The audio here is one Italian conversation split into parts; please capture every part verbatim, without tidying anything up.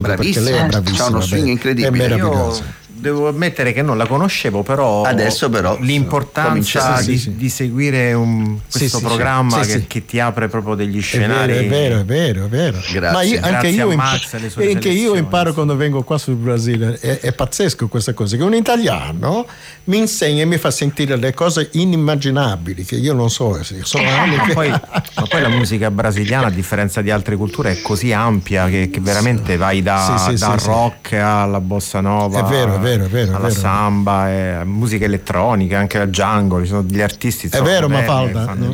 Bravissima, lei è bravissima, c'ha uno swing beh, incredibile. è meraviglioso. Io devo ammettere che non la conoscevo, però adesso però l'importanza sì, di, sì, sì. di seguire un, questo sì, sì, programma sì, che, sì. che ti apre proprio degli È scenari. vero, è vero, è vero, è vero. Grazie. Ma io, anche Grazie io, a imp- Max e le sue anche io selezioni, imparo sì. quando vengo qua sul Brasile. È, è pazzesco questa cosa, che un italiano mi insegna e mi fa sentire le cose inimmaginabili che io non so. Sono anni Ma che... poi, ma poi la musica brasiliana, a differenza di altre culture, è così ampia che, che veramente vai da, Sì, sì, dal sì, rock alla bossa nova, È vero, è vero, è vero, è alla vero. samba, e musica elettronica, anche la jungle, ci sono degli artisti. È vero, moderni Mafalda? che fanno-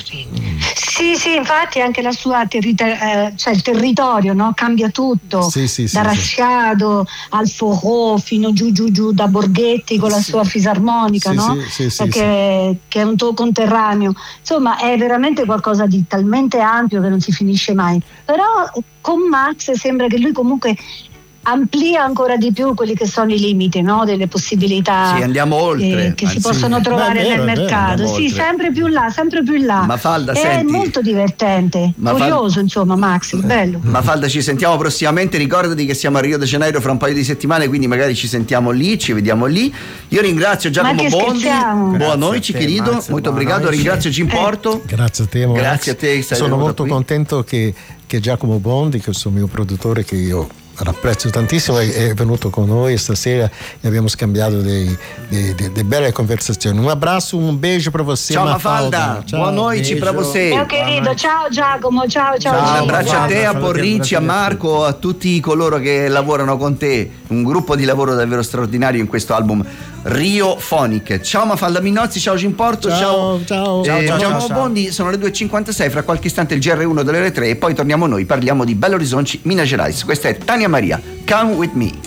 Sì, sì, infatti anche la sua territo- eh, cioè il territorio, no? Cambia tutto, Sì, sì, sì, da sì. Rasciado al Forró fino giù giù giù da Borghetti con la sua fisarmonica, Sì, no? sì, sì, sì, che, che è un tuo conterraneo. Insomma, è veramente qualcosa di talmente ampio che non si finisce mai. Però con Max sembra che lui comunque amplia ancora di più quelli che sono i limiti, no? Delle possibilità Sì, andiamo oltre. eh, che si Anzi, possono trovare è vero, nel è vero, mercato. andiamo Sì, oltre. sempre più in là, sempre più in là. Mafalda, è senti- molto divertente, Mafalda- curioso, insomma, Max, bello. Mafalda, ci sentiamo prossimamente. Ricordati che siamo a Rio de Janeiro fra un paio di settimane, quindi magari ci sentiamo lì, ci vediamo lì. Io ringrazio Giacomo che Bondi. scherziamo. Boa Grazie noite, a te, querido. Max, Molto buona obrigado. noite. Ringrazio Jim Porto. Grazie a te, Max. Grazie a te che sei Sono venuto molto qui. contento che, che Giacomo Bondi, che è il mio produttore, che io apprezzo tantissimo, è, è venuto con noi stasera e abbiamo scambiato dei, dei, dei, dei belle conversazioni. Un abbraccio, un beijo per você, Ciao Mafalda. Mafalda, Ciao. boa noite pra você. Mio querido, ciao Giacomo, ciao ciao. Un Ciao, abbraccio a Mafalda, te, a saluti Porricci, a al Brasile. Marco, a tutti coloro che lavorano con te. Un gruppo di lavoro davvero straordinario in questo album Rio Phonic. Ciao Mafalda Minozzi, ciao Jim Porto, Ciao, ciao. Eh, Ciao, ciao, Giacomo ciao, ciao. Bondi. Sono le due e cinquantasei, fra qualche istante il G R uno delle ore tre e poi torniamo noi, parliamo di Belo Horizonte, Minas Gerais. Questa è Tania Maria, Come With Me.